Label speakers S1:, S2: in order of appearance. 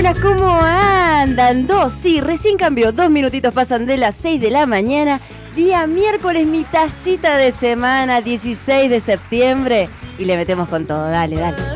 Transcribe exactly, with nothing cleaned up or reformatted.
S1: buenas, ¿cómo andan? Dos, sí, recién cambió, dos minutitos pasan de las seis de la mañana, día miércoles, mitacita de semana, dieciséis de septiembre, y le metemos con todo, dale, dale.